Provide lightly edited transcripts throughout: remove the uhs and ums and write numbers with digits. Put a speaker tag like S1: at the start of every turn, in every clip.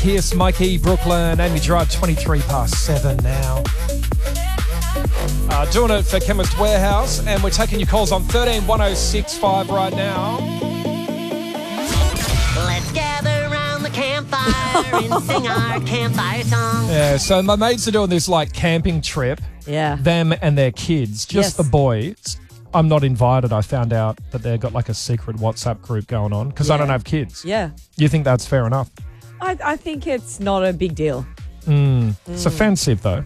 S1: Here's Mikey, Brooklyn, Amy Drive, 7 now. Doing it for Chemist Warehouse, and we're taking your calls on 131065 right now.
S2: Let's gather around the campfire and sing our campfire song.
S1: Yeah, so my mates are doing this like camping trip.
S3: Yeah.
S1: Them and their kids, just the boys. I'm not invited. I found out that they've got like a secret WhatsApp group going on because I don't have kids.
S3: Yeah.
S1: You think that's fair enough?
S3: I think it's not a big deal.
S1: It's offensive though.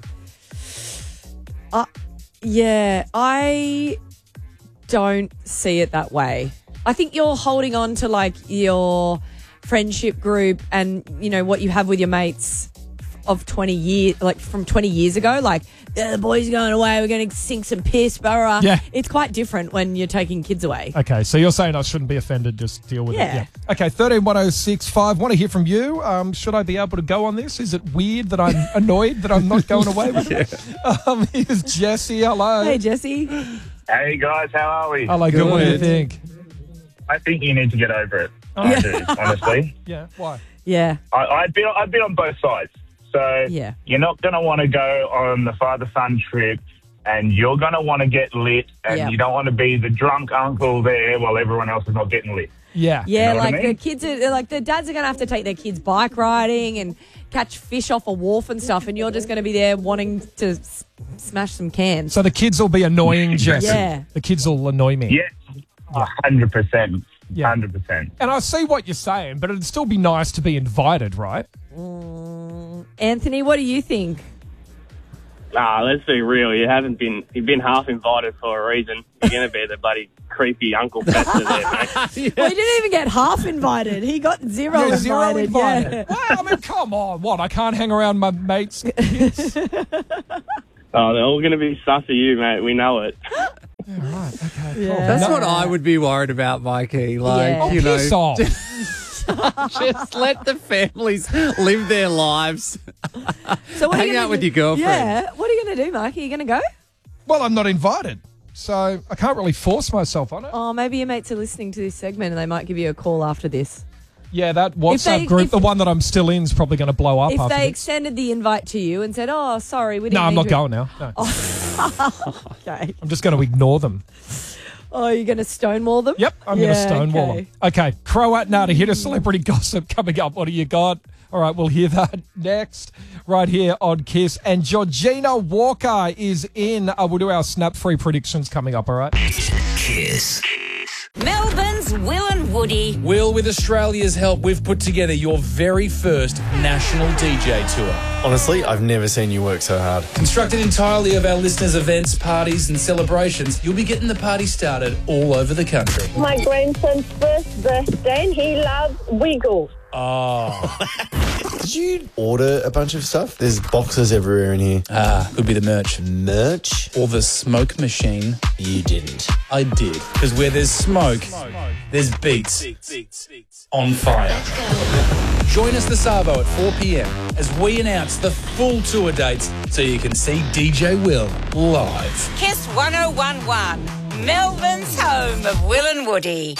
S3: Yeah, I don't see it that way. I think you're holding on to like your friendship group and, you know, what you have with your mates of 20 years, like from 20 years ago. Like, the boys are going away, we're going to sing some piss, blah.
S1: Yeah.
S3: It's quite different when you're taking kids away.
S1: Okay, so you're saying I shouldn't be offended, just deal with it.
S3: Yeah.
S1: Okay, 131065. Want to hear from you. Should I be able to go on this? Is it weird that I'm annoyed that I'm not going away with it? Here's Jesse. Hello.
S3: Hey, Jesse.
S4: Hey guys, how are we?
S1: Hello, good. What do you think?
S4: I think you need to get over it. I do, honestly.
S1: Yeah, why?
S3: Yeah.
S4: I've been on both sides. So
S3: Yeah.
S4: you're not going to want to go on the father-son trip and you're going to want to get lit and you don't want to be the drunk uncle there while everyone else is not getting lit.
S1: Yeah.
S3: Yeah,
S4: know what I
S3: like
S4: mean?
S3: the kids are like the dads are going to have to take their kids bike riding and catch fish off a wharf and stuff, and you're just going to be there wanting to smash some cans.
S1: So the kids will be annoying Jesse.
S3: Yeah.
S1: The kids will annoy me.
S4: Yeah, 100%.
S1: Yeah.
S4: 100%.
S1: And I see what you're saying, but it'd still be nice to be invited, right?
S3: Anthony, what do you think?
S5: Nah, let's be real. You've been half invited for a reason. You're going to be the bloody creepy Uncle Fester there, mate.
S3: Well, he didn't even get half invited. He got zero invited.
S1: Zero invited.
S3: Yeah.
S1: Well, I mean, come on. What? I can't hang around my mates' kids?
S5: Oh, they're all going to be sus of you, mate. We know it.
S1: Right, okay, cool.
S3: Yeah.
S6: That's what I would be worried about, Mikey. Like,
S3: Yeah.
S6: you know,
S1: Piss off.
S6: just let the families live their lives.
S3: So what are you
S6: Hang
S3: gonna
S6: out with
S3: do?
S6: your girlfriend.
S3: Yeah. What are you going to do, Mark? Are you going to go?
S1: Well, I'm not invited, so I can't really force myself on it.
S3: Oh, maybe your mates are listening to this segment and they might give you a call after this.
S1: Yeah, that WhatsApp
S3: they-
S1: group,
S3: if-
S1: the one that I'm still in, is probably going to blow up
S3: If
S1: after
S3: they
S1: this.
S3: extended the invite to you and said, "Oh, sorry, we didn't."
S1: No, I'm
S3: mean
S1: not
S3: to-"
S1: going now. No.
S3: Okay.
S1: I'm just going to ignore them.
S3: Oh, you're going to stonewall them?
S1: Yep, I'm going to stonewall
S3: okay.
S1: them. Okay, Croat now to hit a celebrity gossip coming up. What do you got? All right, we'll hear that next, right here on Kiss. And Georgina Walker is in. We'll do our snap-free predictions coming up, all right?
S7: Kiss.
S2: Melbourne's Will and Woody.
S8: Will, with Australia's help, we've put together your very first national DJ tour.
S9: Honestly, I've never seen you work so hard.
S8: Constructed entirely of our listeners' events, parties and celebrations, you'll be getting the party started all over the country.
S10: My grandson's first birthday and he loves Wiggles.
S8: Oh.
S9: Did you order a bunch of stuff? There's boxes everywhere in here.
S8: Could be the merch.
S9: Merch?
S8: Or the smoke machine.
S9: You didn't.
S8: I did. Because where there's smoke, there's beats. On fire. Join us this Arvo at 4 p.m. as we announce the full tour dates so you can see DJ Will live.
S2: Kiss 1011. Melbourne's home of Will and Woody.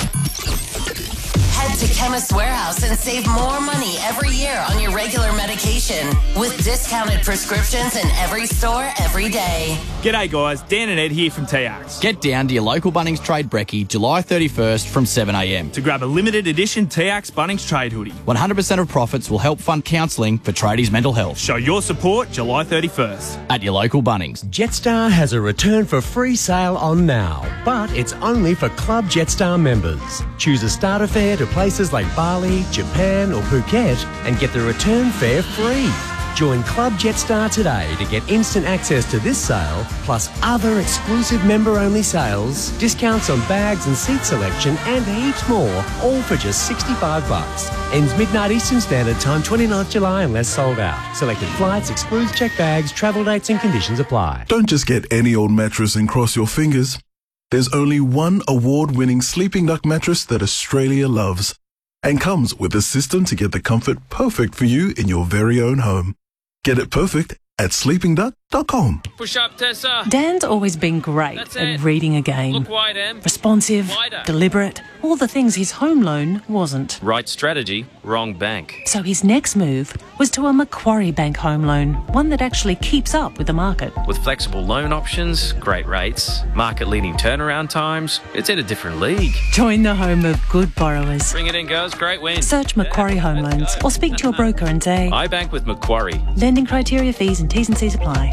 S11: Head to Chemist Warehouse and save more money every year on your regular medication with discounted prescriptions in every store every day.
S12: G'day guys, Dan and Ed here from TX.
S13: Get down to your local Bunnings Trade Brekkie July 31st from 7am
S12: To grab a limited edition TX Bunnings Trade hoodie.
S13: 100% of profits will help fund counselling for tradies' mental health.
S12: Show your support July 31st.
S13: At your local Bunnings.
S14: Jetstar has a return for free sale on now, but it's only for Club Jetstar members. Choose a starter fare to places like Bali, Japan or Phuket and get the return fare free. Join Club Jetstar today to get instant access to this sale, plus other exclusive member-only sales, discounts on bags and seat selection and heaps more, all for just $65. Ends midnight Eastern Standard Time, 29th July unless sold out. Selected flights, excludes checked bags, travel dates and conditions apply.
S15: Don't just get any old mattress and cross your fingers. There's only one award-winning Sleeping Duck mattress that Australia loves and comes with a system to get the comfort perfect for you in your very own home. Get it perfect at sleepingduck.com.
S16: Push up, Tessa.
S17: Dan's always been great at reading a game.
S16: Look wide, Em.
S17: Responsive,
S16: Wider.
S17: deliberate, all the things his home loan wasn't.
S16: Right strategy, wrong bank.
S17: So his next move was to a Macquarie Bank home loan, one that actually keeps up with the market.
S7: With flexible loan options, great rates, market-leading turnaround times, it's in a different league.
S17: Join the home of good borrowers.
S7: Bring it in, girls. Great win.
S17: Search Macquarie Home Loans or speak to your broker and say,
S7: I bank with Macquarie.
S17: Lending criteria, fees and T's and C's apply.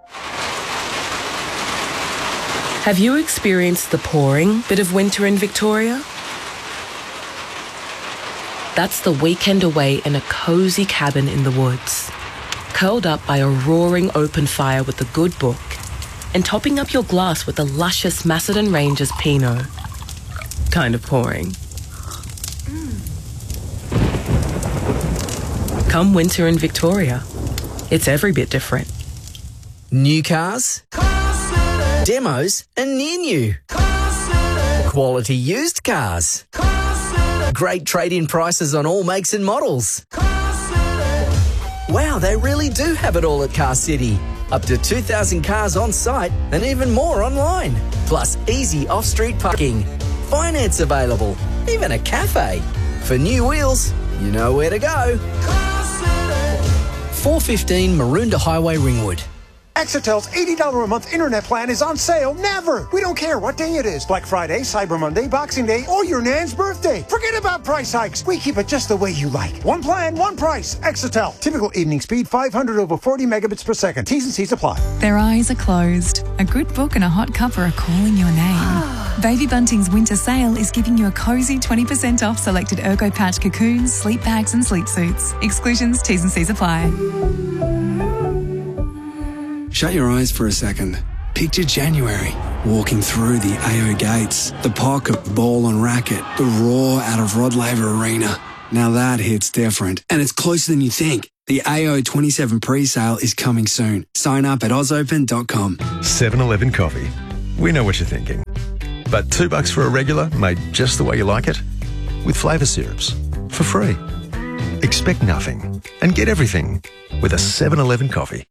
S16: Have you experienced the pouring bit of winter in Victoria? That's the weekend away in a cosy cabin in the woods, curled up by a roaring open fire with a good book, and topping up your glass with the luscious Macedon Rangers Pinot. Kind of pouring. Come winter in Victoria, it's every bit different.
S18: New cars, demos and near new, quality used cars, great trade-in prices on all makes and models. Wow, they really do have it all at Car City. Up to 2,000 cars on site and even more online. Plus easy off-street parking, finance available, even a cafe. For new wheels, you know where to go. 415 Maroondah Highway, Ringwood.
S19: Exetel's $80 a month internet plan is on sale never. We don't care what day it is. Black Friday, Cyber Monday, Boxing Day, or your nan's birthday. Forget about price hikes. We keep it just the way you like. One plan, one price. Exetel. Typical evening speed, 500 over 40 megabits per second. T's and C's apply.
S20: Their eyes are closed. A good book and a hot cuppa are calling your name. Baby Bunting's winter sale is giving you a cozy 20% off selected Ergo Pouch cocoons, sleep bags and sleep suits. Exclusions, T's and C's apply.
S21: Shut your eyes for a second. Picture January, walking through the AO gates, the pocket ball and racket, the roar out of Rod Laver Arena. Now that hits different, and it's closer than you think. The AO 27 pre-sale is coming soon. Sign up at ozopen.com.
S22: 7-Eleven coffee. We know what you're thinking. But $2 for a regular made just the way you like it? With flavour syrups. For free. Expect nothing and get everything with a 7-Eleven coffee.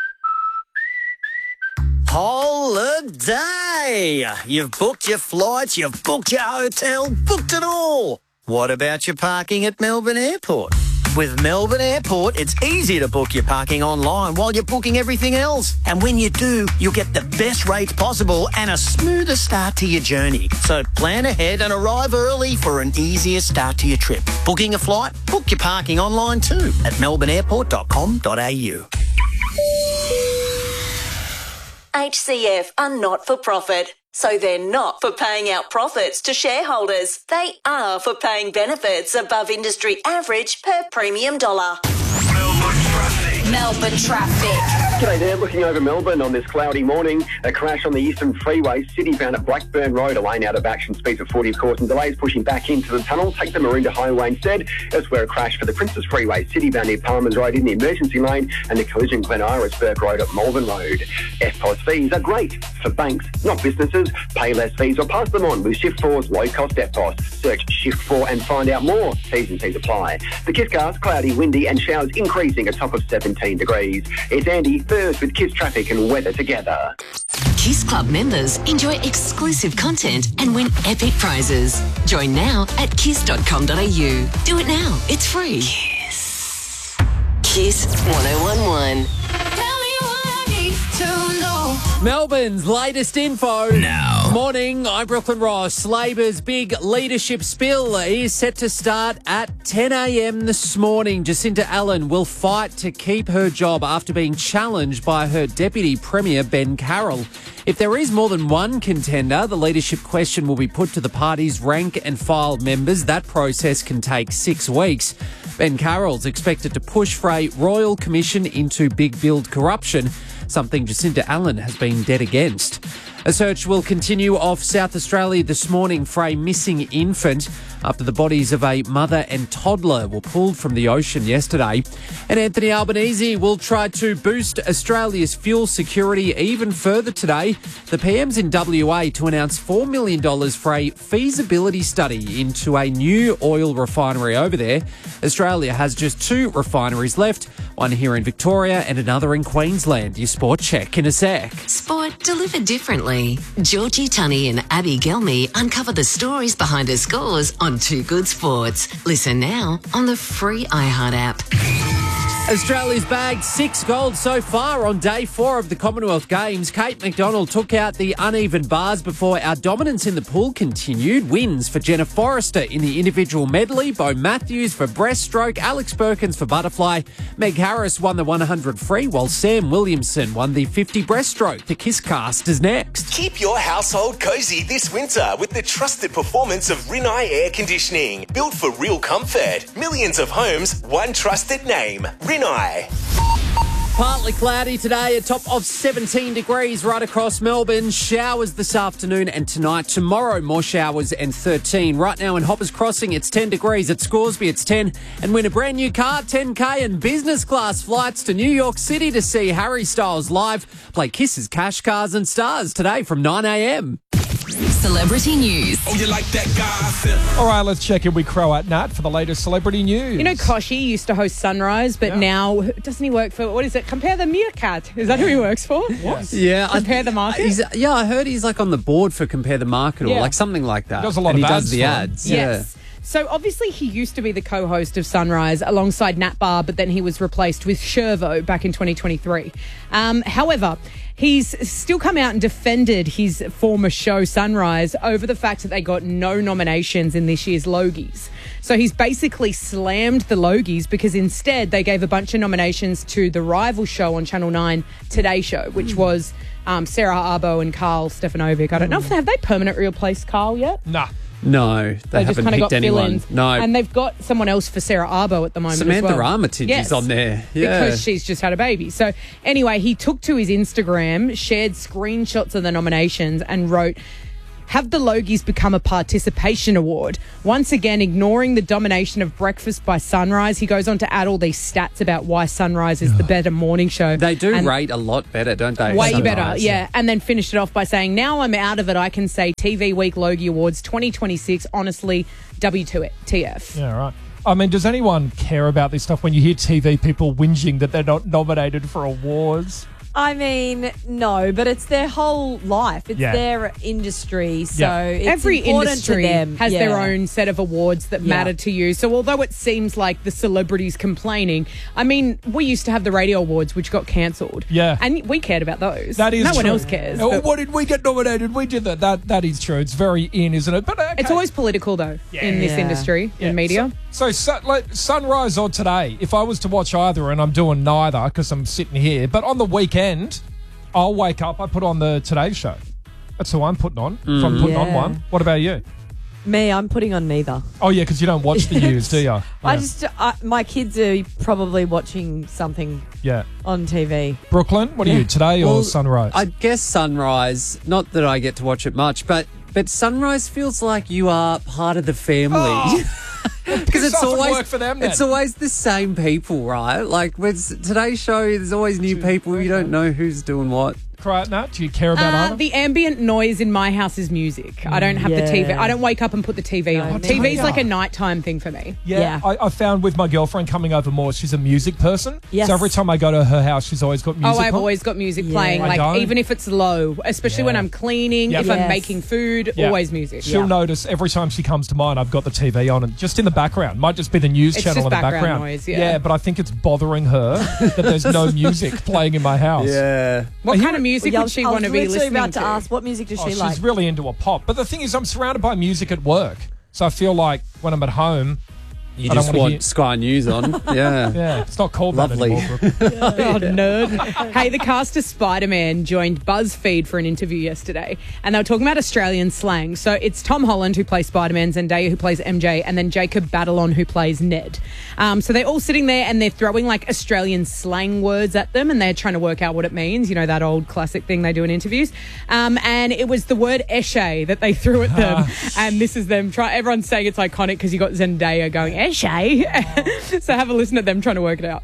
S23: Holiday! You've booked your flights, you've booked your hotel, booked it all. What about your parking at Melbourne Airport? With Melbourne Airport, it's easy to book your parking online while you're booking everything else. And when you do, you'll get the best rates possible and a smoother start to your journey. So plan ahead and arrive early for an easier start to your trip. Booking a flight? Book your parking online too at melbourneairport.com.au.
S24: HCF are not for profit, so they're not for paying out profits to shareholders. They are for paying benefits above industry average per premium dollar. Melbourne traffic.
S25: G'day there, looking over Melbourne on this cloudy morning. A crash on the Eastern Freeway, city-bound at Blackburn Road, a lane out of action, speeds of 40 of course, and delays pushing back into the tunnel. Take the Maroondah Highway instead. Elsewhere, a crash for the Princess Freeway, city-bound near Palmers Road in the emergency lane, and the collision Glen Iris Burke Road at Malvern Road. FPOS fees are great for banks, not businesses. Pay less fees or pass them on with Shift 4's low-cost FPOS. Search Shift 4 and find out more. T's and C's apply. The Kisscast, cloudy, windy and showers increasing, a top of 17 degrees. It's Andy, first with Kiss traffic and weather together.
S11: Kiss Club members enjoy exclusive content and win epic prizes. Join now at kiss.com.au. Do it now. It's free. Kiss. Kiss 1011.
S6: Melbourne's latest info.
S22: Now.
S6: Morning, I'm Brooklyn Ross. Labor's big leadership spill is set to start at 10 a.m. this morning. Jacinta Allen will fight to keep her job after being challenged by her Deputy Premier, Ben Carroll. If there is more than one contender, the leadership question will be put to the party's rank and file members. That process can take 6 weeks. Ben Carroll's expected to push for a royal commission into big build corruption, something Jacinta Allen has been dead against. A search will continue off South Australia this morning for a missing infant after the bodies of a mother and toddler were pulled from the ocean yesterday. And Anthony Albanese will try to boost Australia's fuel security even further today. The PM's in WA to announce $4 million for a feasibility study into a new oil refinery over there. Australia has just 2 refineries left, one here in Victoria and another in Queensland. Your sport check in a sec.
S11: Sport delivered differently. Georgie Tunney and Abby Gelmy uncover the stories behind her scores on Too Good Sports. Listen now on the free iHeart app.
S6: Australia's bagged 6 gold so far on day 4 of the Commonwealth Games. Kate McDonald took out the uneven bars before our dominance in the pool continued. Wins for Jenna Forrester in the individual medley, Bo Matthews for breaststroke, Alex Perkins for butterfly, Meg Harris won the 100 free, while Sam Williamson won the 50 breaststroke. The Kiss Cast is next.
S1: Keep your household cosy this winter with the trusted performance of Rinnai Air Conditioning. Built for real comfort. Millions of homes, one trusted name. Rinnai.
S6: Partly cloudy today, a top of 17 degrees right across Melbourne. Showers this afternoon and tonight. Tomorrow, more showers and 13. Right now in Hoppers Crossing, it's 10 degrees. At Scoresby, it's 10. And win a brand new car, 10K and business class flights to New York City to see Harry Styles live. Play Kisses, Cash, Cars and Stars today from 9 a.m.
S11: Celebrity news.
S3: Oh, you like that gossip? All right, let's check in with Croat Nat for the latest celebrity news.
S4: You know, Koshi used to host Sunrise, but now, doesn't he work for, what is it, Compare the Meerkat? Is that who he works for?
S6: What? Yeah.
S4: Compare the Market?
S6: I heard he's like on the board for Compare the Market or like something like that.
S3: He does a lot
S6: and
S3: of
S6: he
S3: ads
S6: does the
S3: for him.
S6: ads.
S4: Yes. So obviously he used to be the co-host of Sunrise alongside Nat Barr, but then he was replaced with Shervo back in 2023. However, he's still come out and defended his former show Sunrise over the fact that they got no nominations in this year's Logies. So he's basically slammed the Logies because instead they gave a bunch of nominations to the rival show on Channel 9, Today Show, which was Sarah Arbo and Carl Stefanovic. I don't know if they have permanently replaced Carl yet?
S3: Nah.
S6: No, they
S4: just
S6: haven't
S4: kind of
S6: picked
S4: got
S6: anyone.
S4: fill-ins.
S6: No.
S4: And they've got someone else for Sarah Arbo at the moment
S6: Samantha
S4: as well.
S6: Armitage is on there. Yeah.
S4: Because she's just had a baby. So anyway, he took to his Instagram, shared screenshots of the nominations and wrote, "Have the Logies become a participation award?" Once again, ignoring the domination of Breakfast by Sunrise. He goes on to add all these stats about why Sunrise is the better morning show.
S6: They do rate a lot better, don't they?
S4: Way
S6: Sunrise?
S4: better, yeah. And then finished it off by saying, "Now I'm out of it, I can say TV Week Logie Awards 2026, honestly, WTF."
S3: Yeah, right. I mean, does anyone care about this stuff when you hear TV people whinging that they're not nominated for awards?
S5: I mean, no, but it's their whole life. It's their industry, so it's
S4: every
S5: important
S4: industry
S5: to them.
S4: has their own set of awards that matter to you. So although it seems like the celebrities complaining, I mean, we used to have the radio awards, which got cancelled.
S3: Yeah.
S4: And we cared about those.
S3: That is
S4: no one
S3: true.
S4: else cares.
S3: Oh,
S4: but
S3: what did we get nominated? We did that. That is true. It's very in, isn't it? But okay.
S4: It's always political, though, in this industry, in media.
S3: So Sunrise on Today, if I was to watch either, and I'm doing neither because I'm sitting here, but on the weekend, I'll wake up, I put on the Today Show. That's who I'm putting on. If I'm putting on one. What about you?
S5: Me, I'm putting on neither.
S3: Oh, yeah, because you don't watch the news, do you? Yeah.
S5: My kids are probably watching something on TV.
S3: Brooklyn, what are you, Today or Sunrise?
S6: I guess Sunrise. Not that I get to watch it much, but Sunrise feels like you are part of the family. Because it's always the same people, right? Like with Today's Show, there's always new people. You don't know who's doing what.
S3: Right, Nat, do you care about either?
S4: The ambient noise in my house is music. I don't have the TV. I don't wake up and put the TV on. TV's like a nighttime thing for me.
S3: Yeah. I found with my girlfriend coming over more, she's a music person.
S4: Yes.
S3: So every time I go to her house, she's always got music
S4: I've
S3: on.
S4: always got music playing, like even if it's low, especially when I'm cleaning, if I'm making food, always music.
S3: She'll notice every time she comes to mine, I've got the TV on and just in the background. Might just be the news
S4: It's
S3: channel
S4: just
S3: in the
S4: background
S3: background.
S4: noise, yeah.
S3: But I think it's bothering her that there's no music playing in my house.
S6: Yeah.
S4: What kind of music would she want to be listening
S5: about to
S4: to?
S5: ask, what music does she
S3: She's
S5: like?
S3: really into a pop. But the thing is, I'm surrounded by music at work. So I feel like when I'm at home,
S6: You
S3: I don't
S6: just
S3: wanna
S6: want
S3: hear-
S6: Sky News on. Yeah.
S3: Yeah, it's not called
S6: Lovely.
S3: that anymore, Brooke.
S4: Oh, nerd. Hey, the cast of Spider-Man joined BuzzFeed for an interview yesterday, and they were talking about Australian slang. So it's Tom Holland who plays Spider-Man, Zendaya who plays MJ, and then Jacob Batalon who plays Ned. So they're all sitting there and they're throwing like Australian slang words at them, and they're trying to work out what it means. You know, that old classic thing they do in interviews. And it was the word esche that they threw at them, and this is them everyone's saying it's iconic because you got Zendaya going esche. So have a listen at them trying to work it out.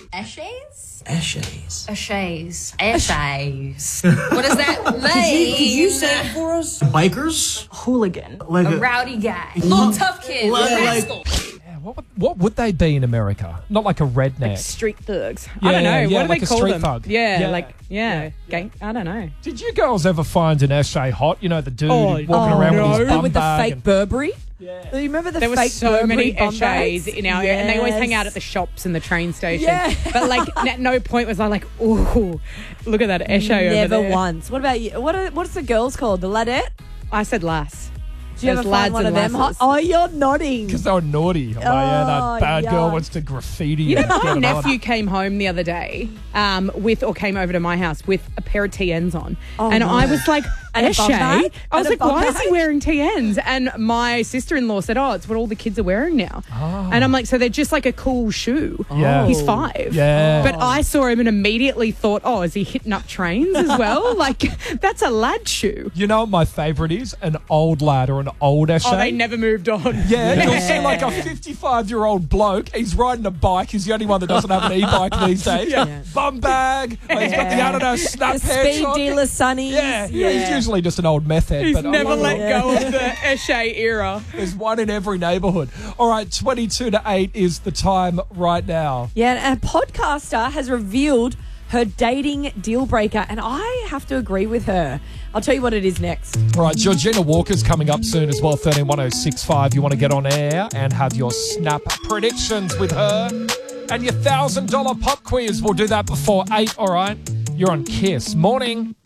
S10: Eshays?
S26: Eshays.
S10: Eshays. Eshays. What does that mean?
S26: Could you say it for us? Bikers?
S10: Hooligan.
S26: Like
S10: a rowdy guy. Little tough kid.
S26: like-
S10: rascal.
S3: What would they be in America? Not like a redneck.
S4: Like street thugs.
S3: Yeah,
S4: I don't know.
S3: yeah,
S4: What do
S3: like
S4: they
S3: a
S4: call
S3: street
S4: them?
S3: thug.
S4: Gang. I don't know.
S3: Did you girls ever find an Eshe hot? You know, the dude walking around with his bum
S5: with the
S3: bag
S5: fake
S3: and-
S5: Burberry. Do you remember the
S4: There were
S5: fake
S4: so
S5: Burberry
S4: many
S5: bum
S4: Eshes
S5: bags?
S4: in our area, and they always hang out at the shops and the train station.
S5: Yeah.
S4: But like, at no point was I like, ooh, look at that Eshe over there.
S5: Never once. What about you? What's the girls called? The ladette?
S4: I said lass.
S5: Do you ever
S4: There's
S5: find
S4: lads
S5: one of
S4: and
S5: them?
S4: lasses.
S5: Oh, you're nodding.
S3: Because they were naughty. I'm like, yeah, that bad girl
S5: yuck.
S3: wants to graffiti.
S4: You know,
S3: and get
S4: my
S3: it
S4: nephew
S3: on.
S4: came home the other day came over to my house with a pair of TNs on.
S5: Oh,
S4: and
S5: no.
S4: I was like,
S5: And a bum
S4: Eshe?
S5: bag?
S4: I was
S5: And a
S4: like,
S5: bum
S4: why is he
S5: bag?
S4: wearing TNs? And my sister-in-law said, oh, it's what all the kids are wearing now.
S3: Oh.
S4: And I'm like, so they're just like a cool shoe.
S3: Yeah.
S4: He's 5.
S3: Yeah.
S4: But I saw him and immediately thought, oh, is he hitting up trains as well? Like, that's a lad shoe.
S3: You know what my favourite is? An old lad or an old Eshe.
S4: Oh, they never moved on.
S3: Yeah, you'll see like a 55-year-old bloke. He's riding a bike. He's the only one that doesn't have an e-bike these days. Bum bag. He's got the, I don't know, snap
S5: The
S3: hair
S5: speed
S3: shot.
S5: dealer Sunnies.
S3: Yeah, he's usually just an old meth head.
S4: He's
S3: but I
S4: never
S3: love
S4: let
S3: it.
S4: go of the Eshe era.
S3: There's one in every neighbourhood. All right, 22 to 8 is the time right now.
S5: Yeah, and a podcaster has revealed her dating deal breaker, and I have to agree with her. I'll tell you what it is next.
S3: All right, Georgina Walker's coming up soon as well, 131065. You want to get on air and have your snap predictions with her. And your $1,000 pop quiz. We'll do that before 8, all right? You're on Kiss. Morning.